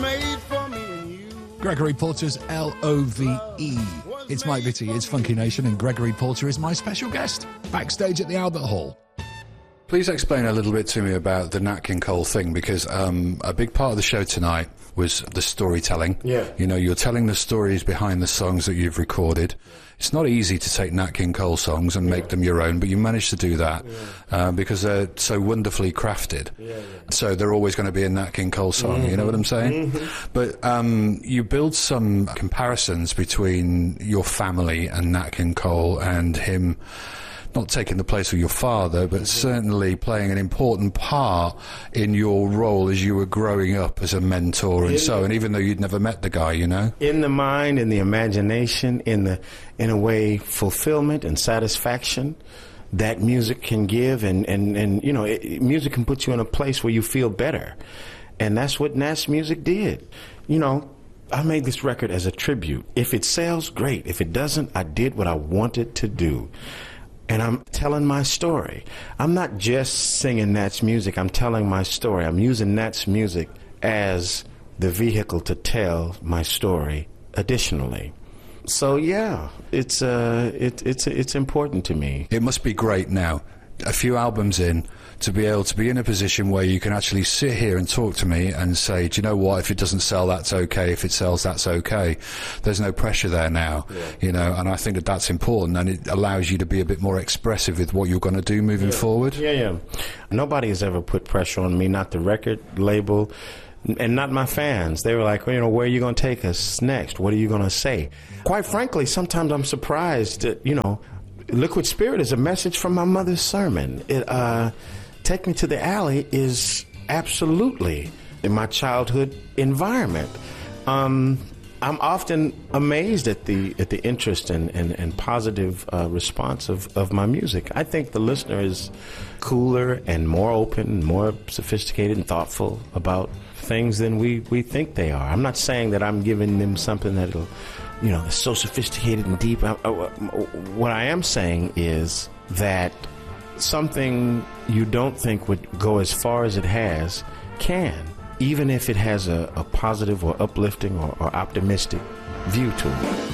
made for me and you. Gregory Porter's L-O-V-E. It's Mike Vitti, it's Funky Nation, and Gregory Porter is my special guest, backstage at the Albert Hall. Please explain a little bit to me about the Nat King Cole thing, because a big part of the show tonight was the storytelling. Yeah. You know, you're telling the stories behind the songs that you've recorded. It's not easy to take Nat King Cole songs and make them your own, but you managed to do that because they're so wonderfully crafted. So they're always going to be a Nat King Cole song, you know what I'm saying? But you build some comparisons between your family and Nat King Cole, and him not taking the place of your father, but certainly playing an important part in your role as you were growing up as a mentor and so on, even though you'd never met the guy, you know? In the mind, in the imagination, in a way, fulfillment and satisfaction that music can give, and you know, music can put you in a place where you feel better. And that's what Nat's music did. You know, I made this record as a tribute. If it sells, great. If it doesn't, I did what I wanted to do. And I'm telling my story. I'm not just singing Nat's music, I'm telling my story. I'm using Nat's music as the vehicle to tell my story additionally. So yeah, it's important to me. It must be great now, a few albums in, to be able to be in a position where you can actually sit here and talk to me and say, do you know what, if it doesn't sell, that's okay. If it sells, that's okay. There's no pressure there now, you know, and I think that that's important, and it allows you to be a bit more expressive with what you're going to do moving forward. Yeah. Nobody has ever put pressure on me, not the record label, and not my fans. They were like, well, you know, where are you going to take us next? What are you going to say? Quite frankly, sometimes I'm surprised that, you know, Liquid Spirit is a message from my mother's sermon. Take Me to the Alley is absolutely in my childhood environment. I'm often amazed at the interest and positive response of my music. I think the listener is cooler and more open, more sophisticated and thoughtful about things than we think they are. I'm not saying that I'm giving them something that'll, you know, so sophisticated and deep. What I am saying is that something you don't think would go as far as it has can, even if it has a positive or uplifting or optimistic view to it.